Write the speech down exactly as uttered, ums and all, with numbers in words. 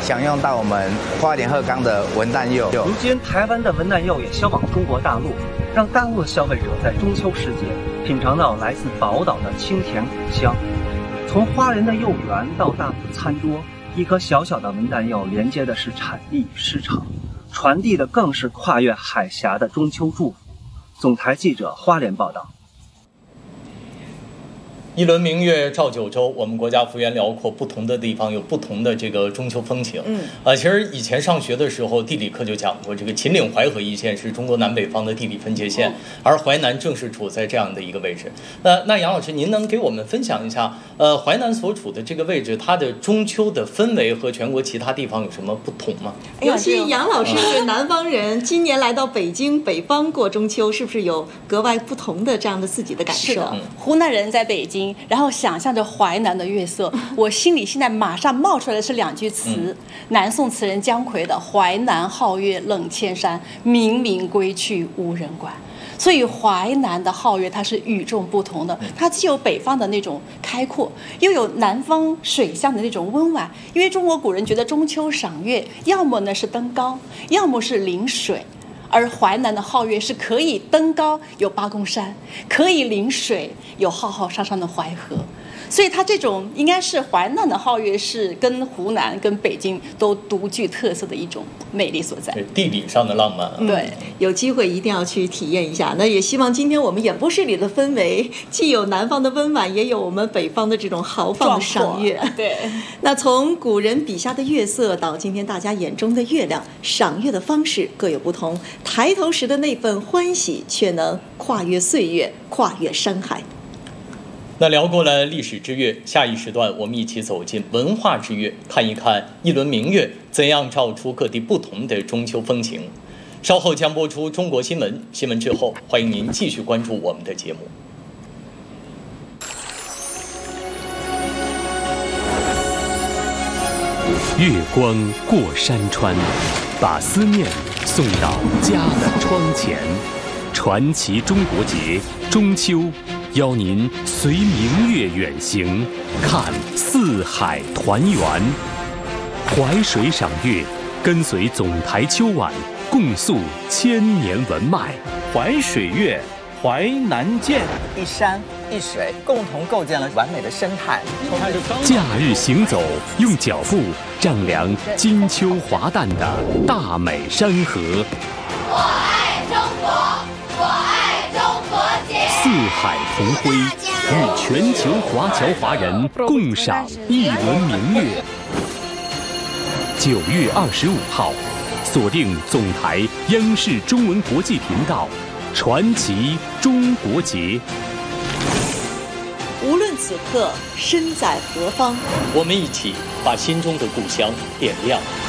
享用到我们花莲鹤冈的文旦柚。 如今台湾的文旦柚也销往中国大陆，让大陆的消费者在中秋时节品尝到来自宝岛的清甜果香。从花莲的柚园到大陆餐桌，一颗小小的文旦柚连接的是产地与市场，传递的更是跨越海峡的中秋祝福。总台记者花莲报道。 一轮明月照九州，我们国家幅员辽阔，不同的地方有不同的这个中秋风情。嗯，啊，其实以前上学的时候，地理课就讲过，这个秦岭淮河一线是中国南北方的地理分界线，哦、而淮南正是处在这样的一个位置。那那杨老师，您能给我们分享一下，呃，淮南所处的这个位置，它的中秋的氛围和全国其他地方有什么不同吗？ 尤其杨老师是南方人，今年来到北京北方过中秋，是不是有格外不同的这样的自己的感受？ 是的，湖南人在北京。然后想象着淮南的月色，我心里现在马上冒出来的是两句词，嗯、南宋词人姜夔的“淮南皓月冷千山，冥冥归去无人管”。所以淮南的皓月它是与众不同的，它既有北方的那种开阔，又有南方水乡的那种温婉。因为中国古人觉得中秋赏月，要么呢是登高，要么是临水。而淮南的皓月是可以登高，有八公山，可以临水，有浩浩汤汤的淮河。所以它这种应该是淮南的皓月，是跟湖南、跟北京都独具特色的一种魅力所在。 地理上的浪漫、啊， 对、嗯，有机会一定要去体验一下。那也希望今天我们演播室里的氛围，既有南方的温婉，也有我们北方的这种豪放的赏月。 对。 那从古人笔下的月色，到今天大家眼中的月亮，赏月的方式各有不同。抬头时的那份欢喜，却能跨越岁月，跨越山海。 那聊过了历史之月，下一时段我们一起走进文化之月，看一看一轮明月怎样照出各地不同的中秋风情。稍后将播出中国新闻，新闻之后欢迎您继续关注我们的节目。 月光过山川，把思念送到家的窗前。传奇中国节中秋，邀您随明月远行，看四海团圆。淮水赏月，跟随总台秋晚，共诉千年文脉。 淮水月，淮南见。 一山一水共同构建了完美的生态。 假日行走，用脚步丈量金秋华诞的大美山河。 我爱中国，我爱中国节。 四海同辉，与全球华侨华人共赏一轮明月。九月二十五号，锁定总台央视中文国际频道，传奇中国节。 无论此刻身在何方， 我们一起把心中的故乡点亮。